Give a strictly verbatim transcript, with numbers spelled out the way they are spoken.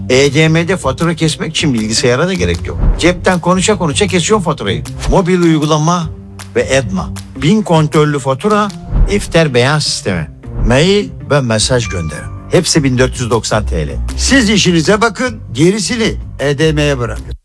E D M'de fatura kesmek için bilgisayara da gerek yok. Cepten konuşa konuşa kesiyorsun faturayı. Mobil uygulama ve Edma. Bin kontrollü fatura, iftar beyan sistemi. Mail ve mesaj gönderin. Hepsi bin dört yüz doksan T L. Siz işinize bakın, gerisini E D M'ye bırakın.